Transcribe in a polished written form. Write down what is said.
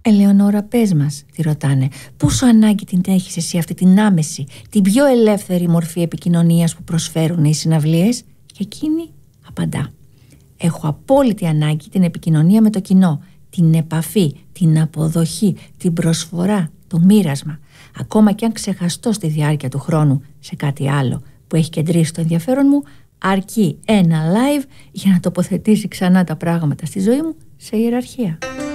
Ελεονόρα, πες μας, τη ρωτάνε, πόσο ανάγκη την έχεις εσύ αυτή την άμεση, την πιο ελεύθερη μορφή επικοινωνίας που προσφέρουν οι συναυλίες? Και εκείνη απαντά: έχω απόλυτη ανάγκη την επικοινωνία με το κοινό, την επαφή, την αποδοχή, την προσφορά, το μοίρασμα. Ακόμα και αν ξεχαστώ στη διάρκεια του χρόνου σε κάτι άλλο που έχει κεντρήσει το ενδιαφέρον μου, αρκεί ένα live για να τοποθετήσει ξανά τα πράγματα στη ζωή μου σε ιεραρχία.